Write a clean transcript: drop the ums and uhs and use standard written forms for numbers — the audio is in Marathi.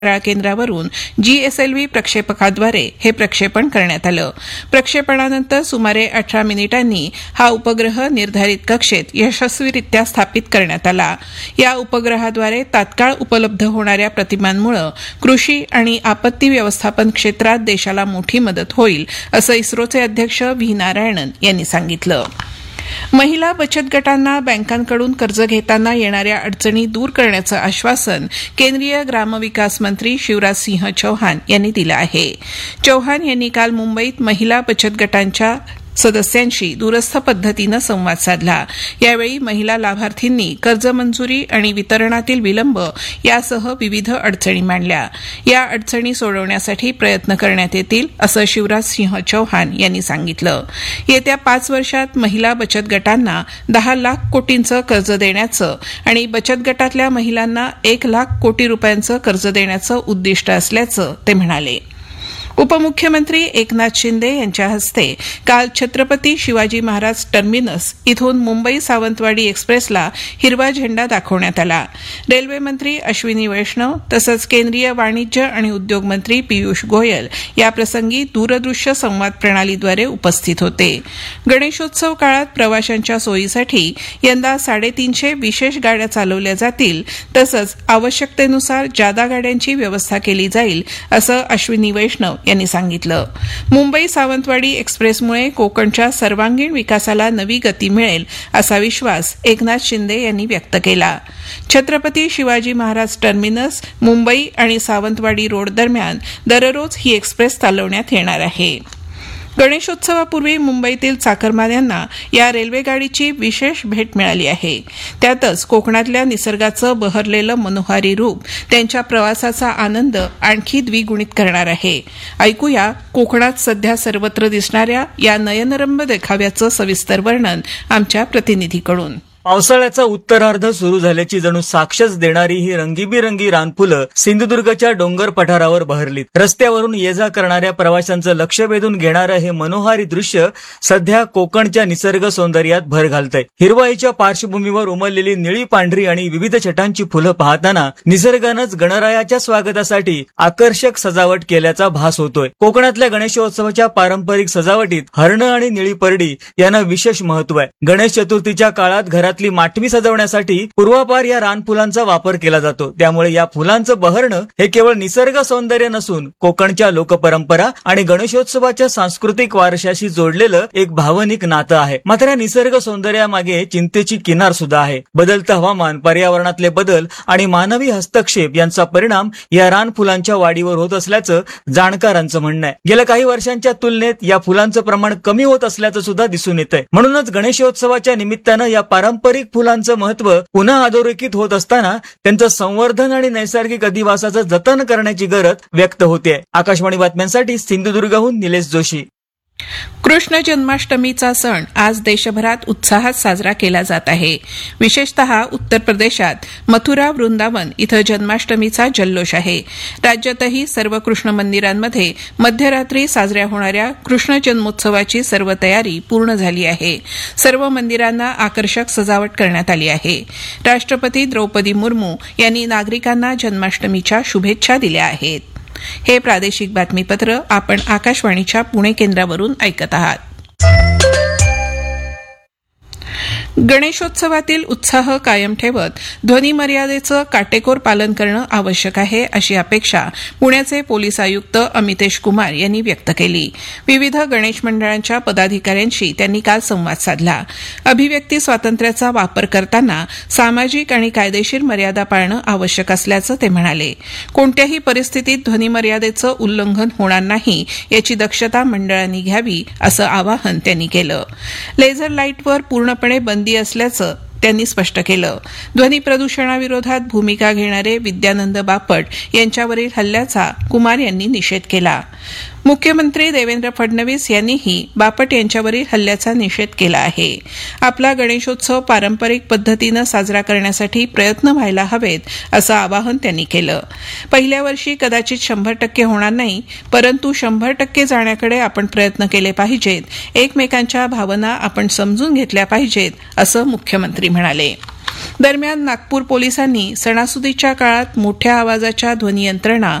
केंद्रावरून GSLV प्रक्षेपकाद्वारे हे प्रक्षेपण करण्यात आलं. प्रक्षेपणानंतर सुमारे 18 मिनिटांनी हा उपग्रह निर्धारित कक्षेत यशस्वीरित्या स्थापित करण्यात आला. या उपग्रहाद्वारे तात्काळ उपलब्ध होणाऱ्या प्रतिमांमुळे कृषी आणि आपत्ती व्यवस्थापन क्षेत्रात देशाला मोठी मदत होईल असं इस्रोचे अध्यक्ष व्ही नारायणन यांनी सांगितलं. महिला बचत गटांना बँकांकडून कर्ज घेताना येणाऱ्या अडचणी दूर करण्याचं आश्वासन केंद्रीय ग्रामविकास मंत्री शिवराज सिंह चौहान यांनी दिलं आहे. चौहान यांनी काल मुंबईत महिला बचत गटांच्या सदस्यांशी दूरस्थ पद्धतीनं संवाद साधला. यावेळी महिला लाभार्थींनी कर्ज मंजुरी आणि वितरणातील विलंब यासह विविध अडचणी मांडल्या. या अडचणी सोडवण्यासाठी प्रयत्न करण्यात येतील असं शिवराज सिंह चौहान यांनी सांगितलं. येत्या 5 वर्षात महिला बचत गटांना 10 लाख कोटींचं कर्ज देण्याचं आणि बचत गटातल्या महिलांना 1 लाख कोटी रुपयांचं कर्ज देण्याचं उद्दिष्ट असल्याचं ते म्हणाले. उपमुख्यमंत्री एकनाथ शिंदे यांच्या हस्ते काल छत्रपती शिवाजी महाराज टर्मिनस इथून मुंबई सावंतवाडी एक्सप्रेसला हिरवा झेंडा दाखवण्यात आला. रेल्वे मंत्री अश्विनी वैष्णव तसंच केंद्रीय वाणिज्य आणि उद्योग मंत्री पियुष गोयल याप्रसंगी दूरदृश्य संवाद प्रणालीद्वारे उपस्थित होते. गणेशोत्सव काळात प्रवाशांच्या सोयीसाठी यंदा 350 विशेष गाड्या चालवल्या जातील तसंच आवश्यकतेनुसार जादा गाड्यांची व्यवस्था केली जाईल असं अश्विनी वैष्णव यांनी सांगितलं. मुंबई सावंतवाडी एक्सप्रेसमुळे कोकणच्या सर्वांगीण विकासाला नवी गती मिळेल असा विश्वास एकनाथ शिंदे यांनी व्यक्त केला. छत्रपती शिवाजी महाराज टर्मिनस मुंबई आणि सावंतवाडी रोड दरम्यान दररोज ही एक्सप्रेस चालवण्यात येणार आहे. गणेशोत्सवापूर्वी मुंबईतील चाकरमान्यांना या रेल्वेगाडीची विशेष भेट मिळाली आहे. त्यातच कोकणातल्या निसर्गाचं बहरलेलं मनोहारी रूप त्यांच्या प्रवासाचा आनंद आणखी द्विगुणित करणार आहे. ऐकूया कोकणात सध्या सर्वत्र दिसणाऱ्या या नयनरम्य देखाव्याचं सविस्तर वर्णन आमच्या प्रतिनिधीकडून. पावसाळ्याचा उत्तरार्ध सुरू झाल्याची जणू साक्षच देणारी ही रंगीबिरंगी रानफुलं सिंधुदुर्गच्या डोंगर पठारावर बहरलीत. रस्त्यावरून ये जा करणाऱ्या प्रवाशांचं लक्ष वेधून घेणारं हे मनोहारी दृश्य सध्या कोकणच्या निसर्ग सौंदर्यात भर घालतंय. हिरवाईच्या पार्श्वभूमीवर उमललेली निळी पांढरी आणि विविध छटांची फुलं पाहताना निसर्गानंच गणरायाच्या स्वागतासाठी आकर्षक सजावट केल्याचा भास होतोय. कोकणातल्या गणेशोत्सवाच्या पारंपरिक सजावटीत हरणं आणि निळी परडी यांना विशेष महत्व आहे. गणेश चतुर्थीच्या काळात घरातली माटवी सजवण्यासाठी पूर्वापार या रानफुलांचा वापर केला जातो. त्यामुळे या फुलांचं बहरणं हे केवळ निसर्ग सौंदर्य नसून कोकणच्या लोकपरंपरा आणि गणेशोत्सवाच्या सांस्कृतिक वारशाशी जोडलेलं एक भावनिक नातं आहे. मात्र या निसर्ग सौंदर्यामागे चिंतेची किनार सुद्धा आहे. बदलतं हवामान, पर्यावरणातले बदल आणि मानवी हस्तक्षेप यांचा परिणाम या रानफुलांच्या वाढीवर होत असल्याचं जाणकारांचं म्हणणं आहे. गेल्या काही वर्षांच्या तुलनेत या फुलांचं प्रमाण कमी होत असल्याचं सुद्धा दिसून येतंय. म्हणूनच गणेशोत्सवाच्या निमित्तानं या पारंपरिक फुलांचं महत्व पुन्हा अधोरेखित होत असताना त्यांचं संवर्धन आणि नैसर्गिक अधिवासाचं जतन करण्याची गरज व्यक्त होते. आकाशवाणी बातम्यांसाठी सिंधुदुर्गहून निलेश जोशी. कृष्ण जन्माष्टमीचा सण आज देशभरात उत्साहात साजरा केला जात आहे. विशेषतः उत्तर प्रदेशात मथुरा वृंदावन इथं जन्माष्टमीचा जल्लोष आहे. राज्यातही सर्व कृष्ण मंदिरांमध्ये मध्यरात्री साजऱ्या होणाऱ्या कृष्ण जन्मोत्सवाची सर्व तयारी पूर्ण झाली आहे. सर्व मंदिरांना आकर्षक सजावट करण्यात आली आहे. राष्ट्रपती द्रौपदी मुर्मू यांनी नागरिकांना जन्माष्टमीच्या शुभेच्छा दिल्या आहेत. हे प्रादेशिक बातमीपत्र आपण आकाशवाणीच्या पुणे केंद्रावरून ऐकत आहात. गणेशोत्सवातील उत्साह कायम ठेवत ध्वनी मर्यादेचं काटेकोर पालन करणं आवश्यक आहे अशी अपेक्षा पुण्याचे पोलीस आयुक्त अमितेश कुमार यांनी व्यक्त केली. विविध गणेश मंडळांच्या पदाधिकाऱ्यांशी त्यांनी काल संवाद साधला. अभिव्यक्ती स्वातंत्र्याचा वापर करताना सामाजिक आणि कायदेशीर मर्यादा पाळणं आवश्यक असल्याचं ते म्हणाले. कोणत्याही परिस्थितीत ध्वनी मर्यादेचं उल्लंघन होणार नाही याची दक्षता मंडळांनी घ्यावी असं आवाहन त्यांनी केलं. लेझर लाईटवर पूर्णपणे बंदी असल्याचं त्यांनी स्पष्ट केलं. ध्वनी प्रदूषणाविरोधात भूमिका घेणारे विद्यानंद बापट यांच्यावरील हल्ल्याचा कुमार यांनी निषेध केला. मुख्यमंत्री देवेंद्र फडणवीस यांनीही बापट यांच्यावरील हल्ल्याचा निषेध केला आहे. आपला गणेशोत्सव पारंपरिक पद्धतीनं साजरा करण्यासाठी प्रयत्न व्हायला हवेत असं आवाहन त्यांनी केलं. पहिल्या वर्षी कदाचित 100% होणार नाही, परंतु 100% जाण्याकडे आपण प्रयत्न केले पाहिजेत. एकमेकांच्या भावना आपण समजून घेतल्या पाहिजेत असं मुख्यमंत्री म्हणाले. दरम्यान नागपूर पोलिसांनी सणासुदीच्या काळात मोठ्या आवाजाच्या ध्वनियंत्रणा